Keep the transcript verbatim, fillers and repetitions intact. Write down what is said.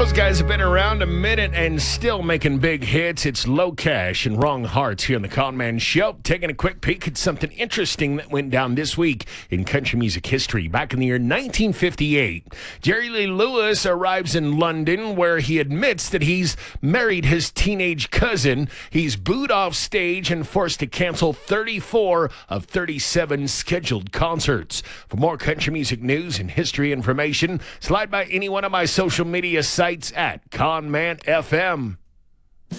Those guys have been around a minute and still making big hits. It's Low Cash and Wrong Hearts here on the Con Man Show. Taking a quick peek at something interesting that went down this week in country music history. Back in the year nineteen fifty-eight, Jerry Lee Lewis arrives in London where he admits that he's married his teenage cousin. He's booed off stage and forced to cancel thirty-four of thirty-seven scheduled concerts. For more country music news and history information, slide by any one of my social media sites at Con Man F M.